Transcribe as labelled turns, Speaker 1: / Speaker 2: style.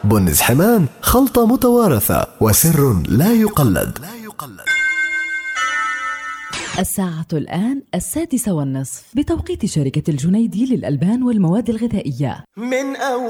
Speaker 1: بنز حمان، خلطة متوارثة وسر لا يقلد.
Speaker 2: الساعة الآن 6:30 بتوقيت شركة الجنيدي للألبان والمواد الغذائية.
Speaker 3: من أول